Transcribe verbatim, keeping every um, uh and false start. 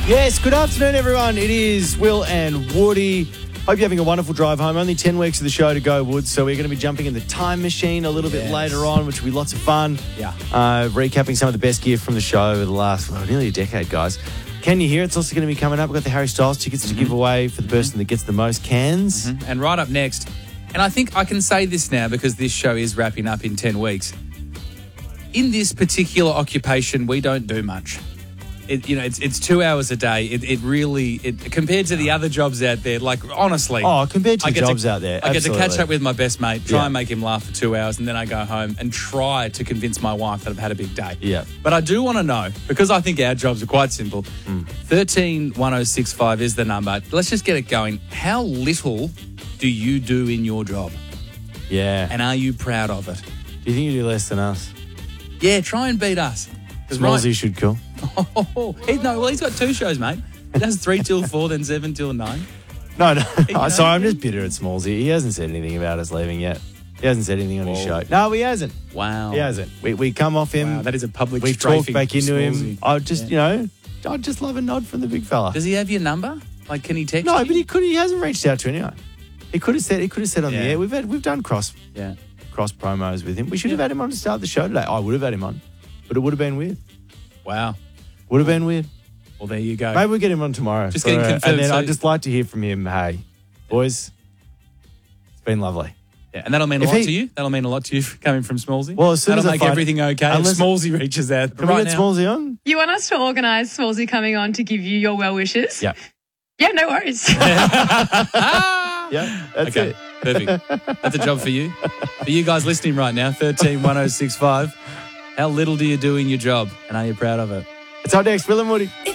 Yes, good afternoon, everyone. It is Will and Woody. Hope you're having a wonderful drive home. Only ten weeks of the show to go, Woods, so we're going to be jumping in the time machine a little Yes. bit later on, which will be lots of fun. Yeah. Uh, recapping some of the best gear from the show over the last, well, nearly a decade, guys. Can you hear? It's also going to be coming up. We've got the Harry Styles tickets Mm-hmm. to give away for the person that gets the most cans. Mm-hmm. And right up next, and I think I can say this now because this show is wrapping up in ten weeks. In this particular occupation, we don't do much. It, you know, it's it's two hours a day. It, it really, it, compared to the other jobs out there, like honestly. Oh, compared to I the get jobs to, out there, I get to catch absolutely. up with my best mate, try Yeah. and make him laugh for two hours, and then I go home and try to convince my wife that I've had a big day. Yeah. But I do want to know, because I think our jobs are quite simple, Mm. thirteen one oh six five is the number. Let's just get it going. How little do you do in your job? Yeah. And are you proud of it? Do you think you do less than us? Yeah, try and beat us. 'Cause Smallsy right- should kill. Oh, he, no, well, he's got two shows, mate. He does three till four, then seven till nine. No, no. You know, Sorry, I'm just bitter at Smallsy. He hasn't said anything about us leaving yet. He hasn't said anything on his Whoa. show. No, he hasn't. Wow. He hasn't. We, we come off him. Wow, that is a public We talk strafing back from into him. Smallsy. I just, you know, I just love a nod from the big fella. Does he have your number? Like, can he text No, you? but he could. He hasn't reached out to anyone. He could have said. He could have said on Yeah. the air. We've had. We've done cross Yeah. cross promos with him. We should have Yeah. had him on to start the show today. I would have had him on, but it would have been weird. Wow. Would have been weird. Well, there you go. Maybe we'll get him on tomorrow. Just for, getting uh, confirmed, And then so- I'd just like to hear from him. Hey, boys, it's been lovely. Yeah, and that'll mean a If lot he- to you. That'll mean a lot to you coming from Smallsy. Well, as soon that'll as I make find- everything okay. Unless- if Smallsy reaches out. Can right we get now. Smallsy on? You want us to organise Smallsy coming on to give you your well wishes? Yeah. Yeah, no worries. Yeah. That's Okay, it. perfect. That's a job for you. For you guys listening right now, thirteen one oh six five. How little do you do in your job, and are you proud of it? It's up next, Will and Woody.